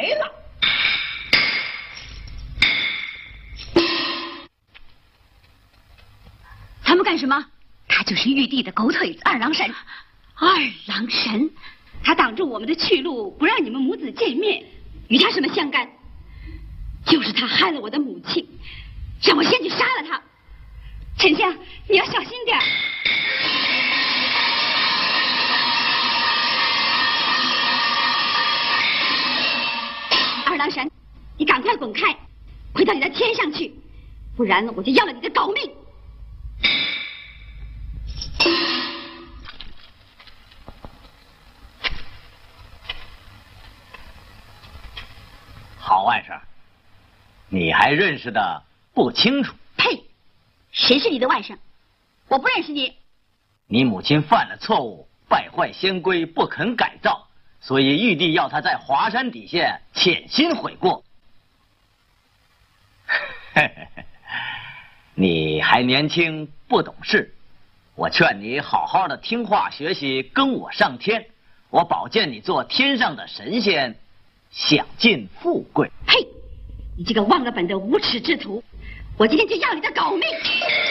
了。 他们干什么？他就是玉帝的狗腿子二郎神。二郎神， 他挡住我们的去路，不让你们母子见面，与他什么相干？就是他害了我的母亲，让我先去杀了他。丞相，你要小心点。二郎神，你赶快滚开，回到你的天上去，不然我就要了你的狗命。 好外甥，你还认识的不清楚？ 呸！谁是你的外甥？我不认识你。 你母亲犯了错误，败坏仙规，不肯改造，所以玉帝要他在华山底下潜心悔过。你还年轻，不懂事，我劝你好好的听话学习，跟我上天，我保荐你做天上的神仙，享尽富贵。 呸！你这个忘了本的无耻之徒，我今天就要你的狗命！